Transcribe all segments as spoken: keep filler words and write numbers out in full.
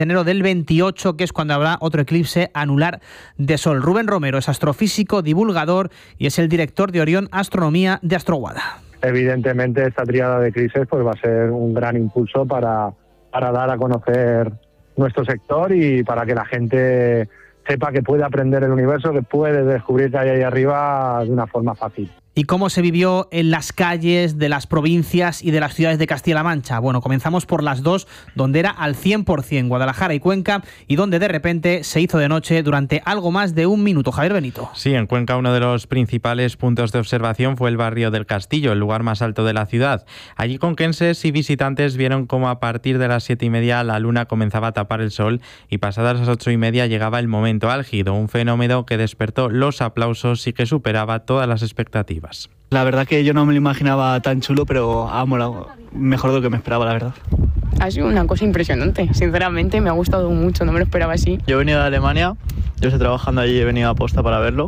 enero del veintiocho, que es cuando habrá otro eclipse anular de Sol. Rubén Romero es astrofísico, divulgador y es el director de Orión Astronomía de Astroguada. Evidentemente esta tríada de eclipses pues va a ser un gran impulso para, para dar a conocer nuestro sector y para que la gente sepa que puede aprender el universo, que puede descubrir que hay ahí arriba de una forma fácil. ¿Y cómo se vivió en las calles de las provincias y de las ciudades de Castilla-La Mancha? Bueno, comenzamos por las dos, donde era al cien por ciento, Guadalajara y Cuenca, y donde de repente se hizo de noche durante algo más de un minuto. Javier Benito. Sí, en Cuenca uno de los principales puntos de observación fue el barrio del Castillo, el lugar más alto de la ciudad. Allí conquenses y visitantes vieron cómo a partir de las siete y media la luna comenzaba a tapar el sol y pasadas las ocho y media llegaba el momento álgido, un fenómeno que despertó los aplausos y que superaba todas las expectativas. La verdad que yo no me lo imaginaba tan chulo, pero ha molado mejor de lo que me esperaba, la verdad. Ha sido una cosa impresionante, sinceramente me ha gustado mucho, no me lo esperaba así. Yo he venido de Alemania, yo estoy trabajando allí y he venido a posta para verlo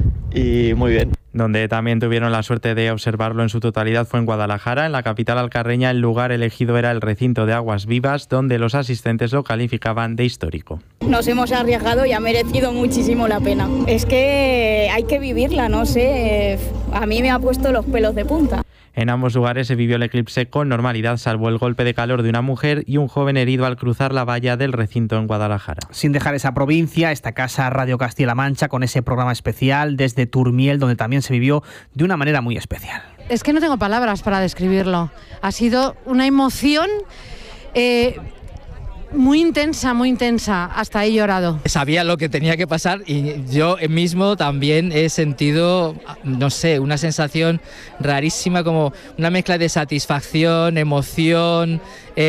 y muy bien. Donde también tuvieron la suerte de observarlo en su totalidad fue en Guadalajara. En la capital alcarreña el lugar elegido era el recinto de Aguas Vivas, donde los asistentes lo calificaban de histórico. Nos hemos arriesgado y ha merecido muchísimo la pena. Es que hay que vivirla, no sé, a mí me ha puesto los pelos de punta. En ambos lugares se vivió el eclipse con normalidad, salvo el golpe de calor de una mujer y un joven herido al cruzar la valla del recinto en Guadalajara. Sin dejar esa provincia, esta casa Radio Castilla-La Mancha con ese programa especial desde Turmiel, donde también se vivió de una manera muy especial. Es que no tengo palabras para describirlo. Ha sido una emoción eh, muy intensa, muy intensa. Hasta he llorado. Sabía lo que tenía que pasar y yo mismo también he sentido, no sé, una sensación rarísima, como una mezcla de satisfacción, emoción,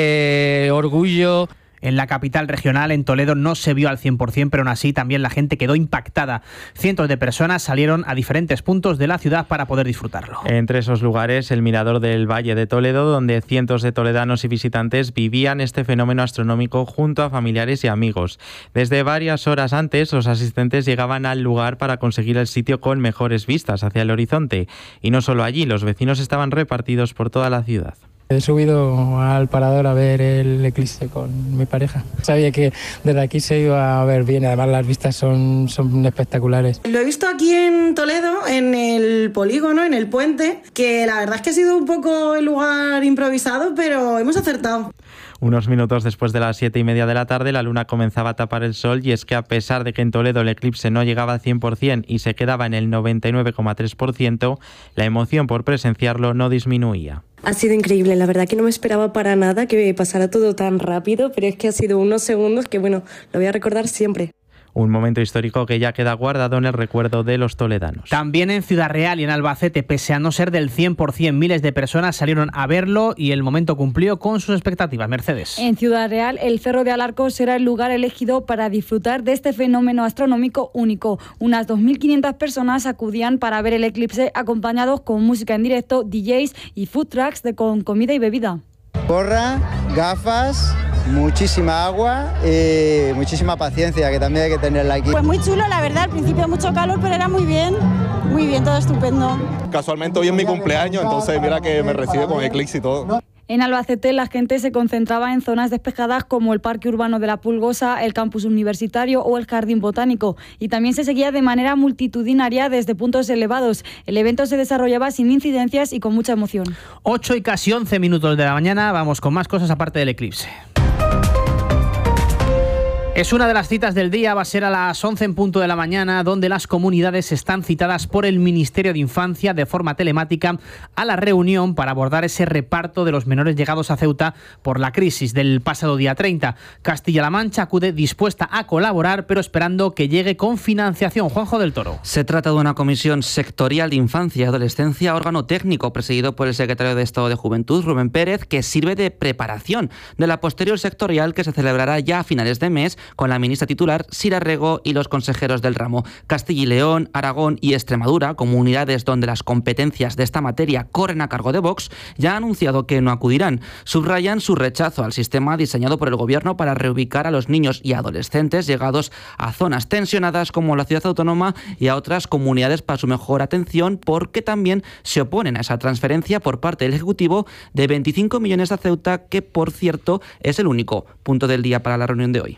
eh, orgullo. En la capital regional, en Toledo, no se vio al cien por ciento, pero aún así también la gente quedó impactada. Cientos de personas salieron a diferentes puntos de la ciudad para poder disfrutarlo. Entre esos lugares, el mirador del Valle de Toledo, donde cientos de toledanos y visitantes vivían este fenómeno astronómico junto a familiares y amigos. Desde varias horas antes, los asistentes llegaban al lugar para conseguir el sitio con mejores vistas hacia el horizonte. Y no solo allí, los vecinos estaban repartidos por toda la ciudad. He subido al parador a ver el eclipse con mi pareja. Sabía que desde aquí se iba a ver bien, además las vistas son, son espectaculares. Lo he visto aquí en Toledo, en el polígono, en el puente, que la verdad es que ha sido un poco el lugar improvisado, pero hemos acertado. Unos minutos después de las siete y media de la tarde, la luna comenzaba a tapar el sol y es que a pesar de que en Toledo el eclipse no llegaba al cien por ciento y se quedaba en el noventa y nueve coma tres por ciento, la emoción por presenciarlo no disminuía. Ha sido increíble, la verdad que no me esperaba para nada que pasara todo tan rápido, pero es que ha sido unos segundos que, bueno, lo voy a recordar siempre. Un momento histórico que ya queda guardado en el recuerdo de los toledanos. También en Ciudad Real y en Albacete, pese a no ser del cien por ciento, miles de personas salieron a verlo y el momento cumplió con sus expectativas. Mercedes. En Ciudad Real, el Cerro de Alarcos será el lugar elegido para disfrutar de este fenómeno astronómico único. Unas dos mil quinientas personas acudían para ver el eclipse acompañados con música en directo, D Js y food trucks de, con comida y bebida. Gorra, gafas, muchísima agua y muchísima paciencia, que también hay que tenerla aquí. Pues muy chulo, la verdad, al principio mucho calor, pero era muy bien, muy bien, todo estupendo. Casualmente hoy es mi cumpleaños, entonces mira que me recibe con eclipse y todo. En Albacete la gente se concentraba en zonas despejadas como el Parque Urbano de la Pulgosa, el Campus Universitario o el Jardín Botánico. Y también se seguía de manera multitudinaria desde puntos elevados. El evento se desarrollaba sin incidencias y con mucha emoción. ocho y casi once minutos de la mañana, vamos con más cosas aparte del eclipse. Es una de las citas del día, va a ser a las once en punto de la mañana, donde las comunidades están citadas por el Ministerio de Infancia de forma telemática a la reunión para abordar ese reparto de los menores llegados a Ceuta por la crisis del pasado día treinta. Castilla-La Mancha acude dispuesta a colaborar, pero esperando que llegue con financiación. Juanjo del Toro. Se trata de una comisión sectorial de infancia y adolescencia, órgano técnico presidido por el secretario de Estado de Juventud, Rubén Pérez, que sirve de preparación de la posterior sectorial que se celebrará ya a finales de mes con la ministra titular Sira Rego y los consejeros del ramo. Castilla y León, Aragón y Extremadura, comunidades donde las competencias de esta materia corren a cargo de Vox, ya han anunciado que no acudirán. Subrayan su rechazo al sistema diseñado por el Gobierno para reubicar a los niños y adolescentes llegados a zonas tensionadas como la ciudad autónoma y a otras comunidades para su mejor atención, porque también se oponen a esa transferencia por parte del Ejecutivo de veinticinco millones a Ceuta, que por cierto es el único punto del día para la reunión de hoy.